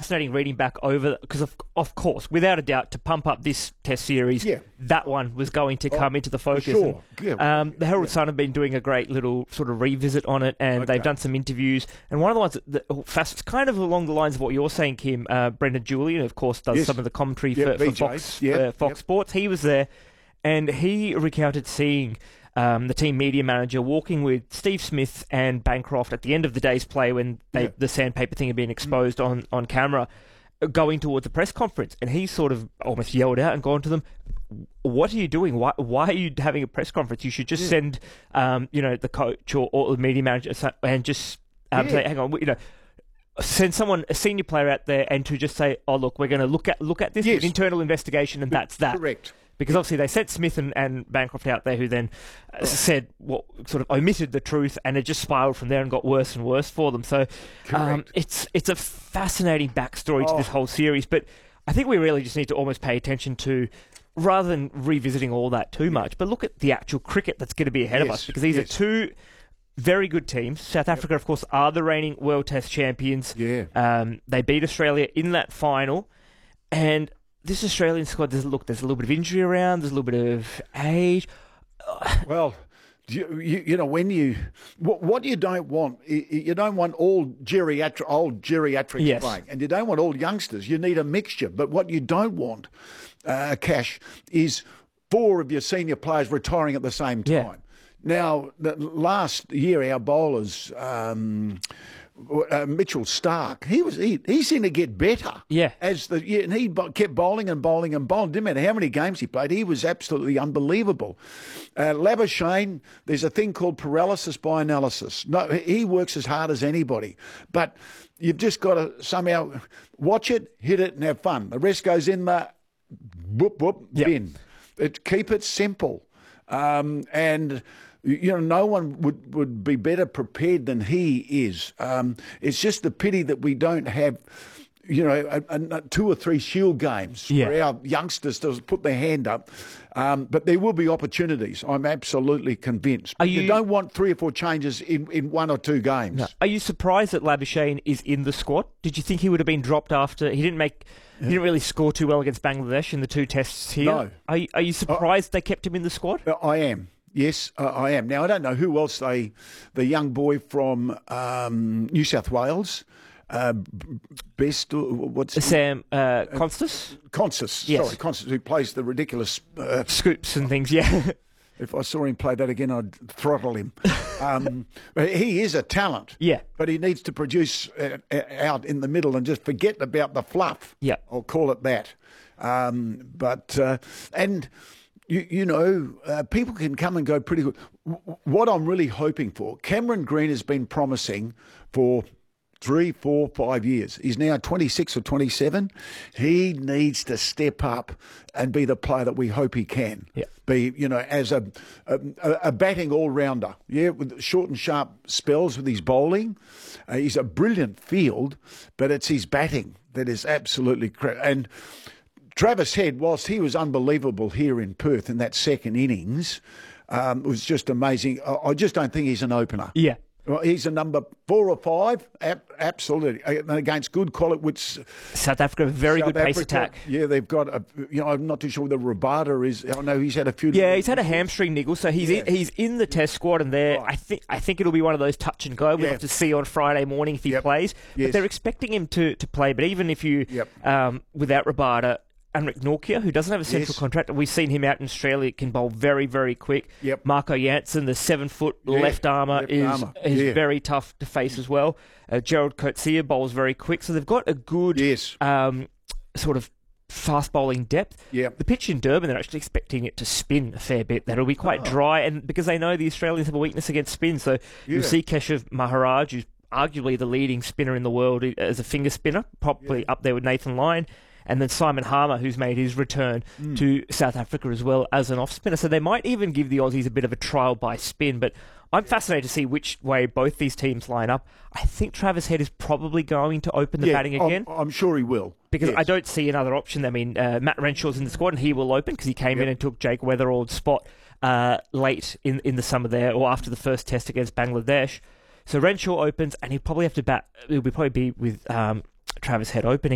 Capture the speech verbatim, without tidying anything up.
fascinating reading back over, because of, of course, without a doubt, to pump up this Test series, yeah. that one was going to come oh, into the focus. Sure. And, um, the Herald yeah. Sun have been doing a great little sort of revisit on it, and okay. they've done some interviews. And one of the ones that, that fast, kind of along the lines of what you're saying, Kim, uh, Brendan Julian, of course, does yes. some of the commentary yep, for, for Fox, yep. uh, Fox yep. Sports. He was there, and he recounted seeing Um, the team media manager walking with Steve Smith and Bancroft at the end of the day's play when they, yeah. the sandpaper thing had been exposed mm. on, on camera, going towards the press conference. And he sort of almost yelled out and gone to them, what are you doing? Why why are you having a press conference? You should just yeah. send um, you know, the coach or, or the media manager and just um, yeah. say, hang on, you know, send someone, a senior player out there, and to just say, oh, look, we're going to look at look at this yes. internal investigation, and that's that. Correct. Because obviously they sent Smith and, and Bancroft out there, who then uh, said what well, sort of omitted the truth, and it just spiraled from there and got worse and worse for them. So um, it's it's a fascinating backstory oh. to this whole series. But I think we really just need to almost pay attention to, rather than revisiting all that too much, but look at the actual cricket that's going to be ahead yes. of us, because these yes. are two very good teams. South Africa, yep. of course, are the reigning World Test champions. Yeah, um, they beat Australia in that final, and this Australian squad, there's, look, there's a little bit of injury around, there's a little bit of age. Well, you, you, you know, when you, what, what you don't want, you don't want all geriatric, old geriatrics yes. playing, and you don't want all youngsters. You need a mixture. But what you don't want, uh, Cash, is four of your senior players retiring at the same time. Yeah. Now, the, last year, our bowlers, um, Uh, Mitchell Stark, he was he, he seemed to get better. Yeah, as the yeah, and he kept bowling and bowling and bowling. Didn't matter how many games he played, he was absolutely unbelievable. Uh, Labuschagne, there's a thing called paralysis by analysis. No, he works as hard as anybody, but you've just got to somehow watch it, hit it, and have fun. The rest goes in the whoop whoop yep. bin. It, keep it simple, um, and. You know, no one would, would be better prepared than he is. Um, it's just a pity that we don't have, you know, a, a, two or three Shield games yeah. for our youngsters to put their hand up. Um, but there will be opportunities. I'm absolutely convinced. Are you, you don't want three or four changes in, in one or two games. No. Are you surprised that Labuschagne is in the squad? Did you think he would have been dropped after he didn't make? He didn't really score too well against Bangladesh in the two tests here. No. Are you, are you surprised uh, they kept him in the squad? I am. Yes, uh, I am. Now, I don't know who else they, the young boy from um, New South Wales, uh, best, what's Sam uh, Constas? Constas, yes. sorry, Constas, who plays the ridiculous... Uh, scoops and things, yeah. If I saw him play that again, I'd throttle him. Um, he is a talent. Yeah. But he needs to produce uh, out in the middle and just forget about the fluff. Yeah. I'll call it that. Um, but, uh, and... You, you know, uh, people can come and go pretty good. W- what I'm really hoping for, Cameron Green has been promising for three, four, five years. He's now twenty-six or twenty-seven. He needs to step up and be the player that we hope he can. Yeah. Be, you know, as a, a, a batting all-rounder. Yeah, with short and sharp spells with his bowling. Uh, he's a brilliant field, but it's his batting that is absolutely cra- and. Travis Head, whilst he was unbelievable here in Perth in that second innings, um, it was just amazing. I, I just don't think he's an opener. Yeah. Well, he's a number four or five, ab- absolutely, against good quality. Which South Africa, very South good pace Africa, attack. Yeah, they've got, a, you know, I'm not too sure whether Rabada is, I know he's had a few. Yeah, he's had a hamstring niggle, so he's, yeah. in, he's in the test squad, and there, right. I think I think it'll be one of those touch and go. We'll yeah. have to see on Friday morning if he yep. plays. Yes. But they're expecting him to, to play, but even if you, yep. um, without Rabada, Anrik Nortje, who doesn't have a central yes. contract. We've seen him out in Australia, can bowl very, very quick. Yep. Marco Jansen, the seven-foot yeah. left armour, left is, armour. is Yeah. very tough to face as well. Uh, Gerald Coetzee bowls very quick, so they've got a good yes. um, sort of fast bowling depth. Yep. The pitch in Durban, they're actually expecting it to spin a fair bit. That'll be quite oh. dry, and because they know the Australians have a weakness against spin, so yeah. you'll see Keshav Maharaj, who's arguably the leading spinner in the world as a finger spinner, probably yeah. up there with Nathan Lyon. And then Simon Harmer, who's made his return mm. to South Africa as well as an off-spinner. So they might even give the Aussies a bit of a trial by spin. But I'm fascinated to see which way both these teams line up. I think Travis Head is probably going to open the yeah, batting again. I'm, I'm sure he will. Because yes. I don't see another option. I mean, uh, Matt Renshaw's in the squad, and he will open because he came yep. in and took Jake Weatherall's spot uh, late in, in the summer there, or after the first test against Bangladesh. So Renshaw opens, and he'll probably have to bat. It'll be probably be with um, Travis Head opening.